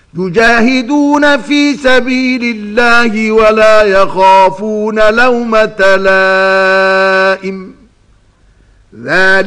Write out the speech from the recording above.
يجاهدون في سبيل الله ولا يخافون لومة لائم. ذلك